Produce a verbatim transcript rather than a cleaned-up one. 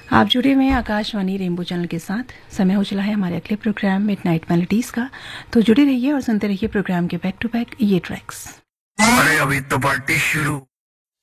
आप जुड़े हुए हैं आकाशवाणी रेनबो चैनल के साथ। समय हो चला है हमारे अगले प्रोग्राम मिडनाइट मेलोडीज का, तो जुड़े रहिए और सुनते रहिए प्रोग्राम के बैक टू बैक ये ट्रैक्स। अरे अभी तो पार्टी शुरू